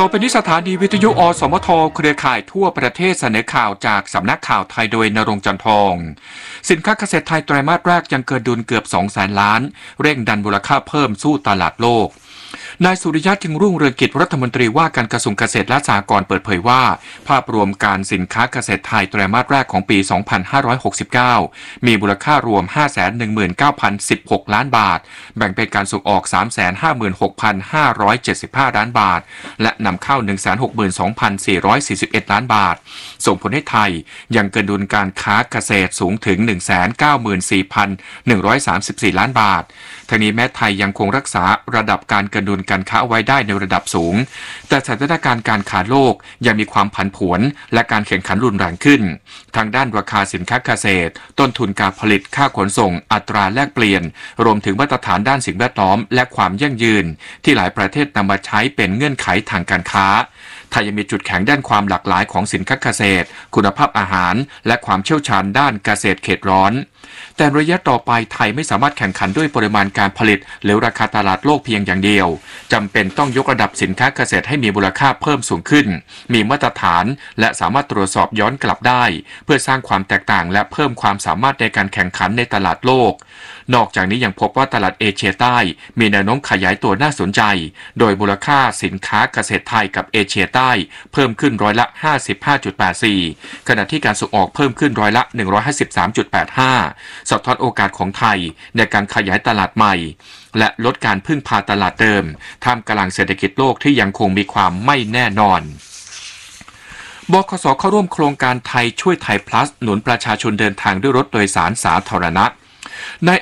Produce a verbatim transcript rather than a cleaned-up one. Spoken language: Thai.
อไปนี้สถานีวิทยุอสมทเครือข่ายทั่วประเทศเสนอข่าวจากสำนักข่าวไทยโดยณรงค์จันทร์ทองสินค้าเกษตรไทยไตรมาสแรกยังเกินดุลเกือบ สองแสนล้านเร่งดันมูลค่าเพิ่มสู้ตลาดโลกนายสุริยะจึงรุ่งเรืองกิจรัฐมนตรีว่าการกระทรวงเกษตรและสหกรณ์เปิดเผยว่าภาพรวมการสินค้าเกษตรไทยไตรมาสแรกของปี สองพันห้าร้อยหกสิบเก้า มีมูลค่ารวม ห้าแสนหนึ่งหมื่นเก้าพันสิบหก ล้านบาทแบ่งเป็นการส่งออก สามแสนห้าหมื่นหกพันห้าร้อยเจ็ดสิบห้า ล้านบาทและนำเข้า หนึ่งแสนหกหมื่นสองพันสี่ร้อยสี่สิบเอ็ด ล้านบาทส่งผลให้ไทยยังเกินดุลการค้าเกษตรสูงถึง หนึ่งแสนเก้าหมื่นสี่พันหนึ่งร้อยสามสิบสี่ ล้านบาททั้งนี้แม้ไทยยังคงรักษาระดับการเกินดุลการค้าไว้ได้ในระดับสูงแต่สถานการณ์การค้าโลกยังมีความผันผวนและการแข่งขันรุนแรงขึ้นทางด้านราคาสินค้าเกษตรต้นทุนการผลิตค่าขนส่งอัตราแลกเปลี่ยนรวมถึงมาตรฐานด้านสิ่งแวดล้อมและความยั่งยืนที่หลายประเทศนำมาใช้เป็นเงื่อนไขทางการค้าไทยยังมีจุดแข็งด้านความหลากหลายของสินค้าเกษตรคุณภาพอาหารและความเชี่ยวชาญด้านเกษตรเขตร้อนแต่ระยะต่อไปไทยไม่สามารถแข่งขันด้วยปริมาณการผลิตหรือราคาตลาดโลกเพียงอย่างเดียวจำเป็นต้องยกระดับสินค้าเกษตรให้มีมูลค่าเพิ่มสูงขึ้นมีมาตรฐานและสามารถตรวจสอบย้อนกลับได้เพื่อสร้างความแตกต่างและเพิ่มความสามารถในการแข่งขันในตลาดโลกนอกจากนี้ยังพบว่าตลาดเอเชียใต้มีแนวโน้มขยายตัวน่าสนใจโดยมูลค่าสินค้าเกษตรไทยกับเอเชียใต้เพิ่มขึ้นร้อยละ ห้าสิบห้าจุดแปดสี่ ขณะที่การส่งออกเพิ่มขึ้นร้อยละ หนึ่งร้อยห้าสิบสามจุดแปดห้า สะท้อนโอกาสของไทยในการขยายตลาดใหม่และลดการพึ่งพาตลาดเดิมท่ามกลางเศรษฐกิจโลกที่ยังคงมีความไม่แน่นอนบขส.เข้าร่วมโครงการไทยช่วยไทยพลัสหนุนประชาชนเดินทางด้วยรถโดยสารสาธารณะนาย